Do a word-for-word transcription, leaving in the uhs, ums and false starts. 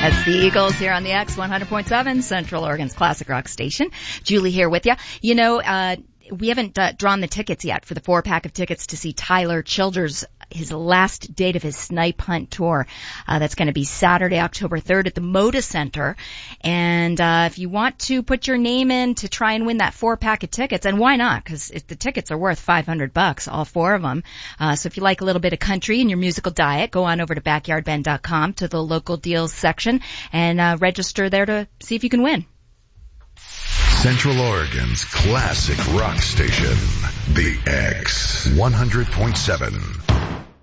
That's the Eagles here on the X one hundred point seven, Central Oregon's classic rock station. Julie here with you. You know, uh, we haven't uh, drawn the tickets yet for the four pack of tickets to see Tyler Childers, his last date of his Snipe Hunt tour. Uh, that's going to be Saturday, October third at the Moda Center. And uh, if you want to put your name in to try and win that four pack of tickets, and why not? Because the tickets are worth five hundred bucks, all four of them. Uh, so if you like a little bit of country in your musical diet, go on over to backyard bend dot com to the local deals section and uh, register there to see if you can win. Central Oregon's classic rock station, the X one hundred point seven.